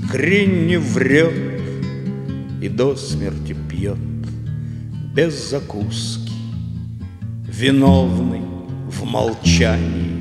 искренне врет и до смерти пьет без закуски, виновный в молчании